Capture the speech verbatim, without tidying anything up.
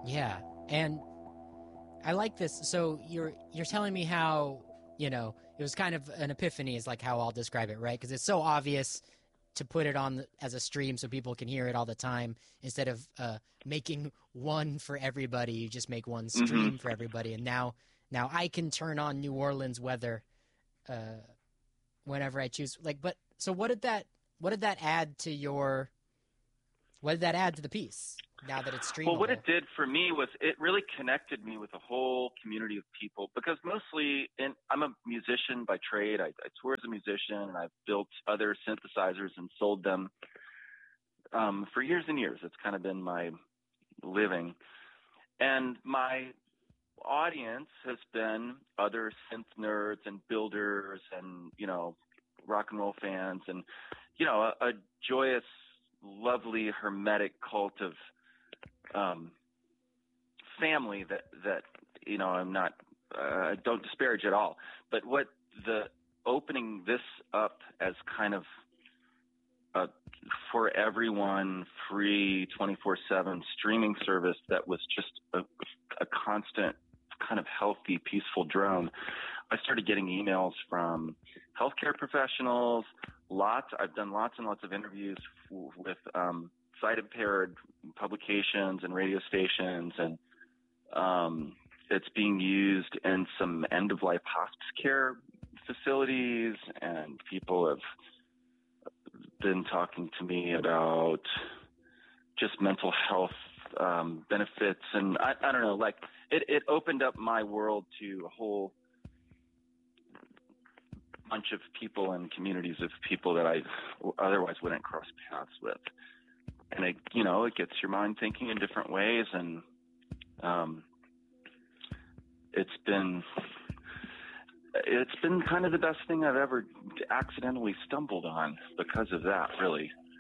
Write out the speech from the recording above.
Yeah. And I like this. So you're you're telling me how, you know, it was kind of an epiphany is like how I'll describe it, right? Because it's so obvious to put it on the, as a stream so people can hear it all the time instead of uh, making one for everybody. You just make one Hmm. stream for everybody, and now now I can turn on New Orleans weather uh, whenever I choose. Like, but so what did that what did that add to your what did that add to the piece now that it's Well, what streamable? it did for me was it really connected me with a whole community of people because mostly in, I'm a musician by trade. I, I tour as a musician and I've built other synthesizers and sold them um, for years and years. It's kind of been my living. And my audience has been other synth nerds and builders and, you know, rock and roll fans and, you know, a, a joyous, lovely, hermetic cult of um, family that, that, you know, I'm not, uh, don't disparage at all. But what the opening this up as kind of a for everyone free twenty-four seven streaming service that was just a, a constant kind of healthy, peaceful drone. I started getting emails from healthcare professionals, lots. I've done lots and lots of interviews f- with um, sight impaired publications and radio stations, and um, it's being used in some end of life hospice care facilities, and people have been talking to me about just mental health um, benefits, and I, I don't know, like it, it opened up my world to a whole bunch of people and communities of people that I otherwise wouldn't cross paths with. And it, you know, it gets your mind thinking in different ways, and um, it's been it's been kind of the best thing I've ever accidentally stumbled on because of that, really.